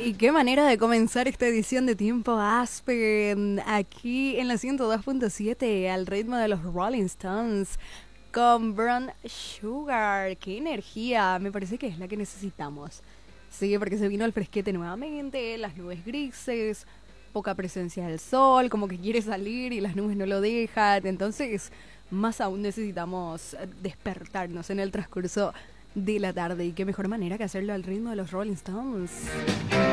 Y qué manera de comenzar esta edición de Tiempo Aspen, aquí en la 102.7 al ritmo de los Rolling Stones con Brown Sugar. ¡Qué energía! Me parece que es la que necesitamos. Sí, porque se vino el fresquete nuevamente, las nubes grises, poca presencia del sol, como que quiere salir y las nubes no lo dejan. Entonces, más aún necesitamos despertarnos en el transcurso de la tarde. Y qué mejor manera que hacerlo al ritmo de los Rolling Stones.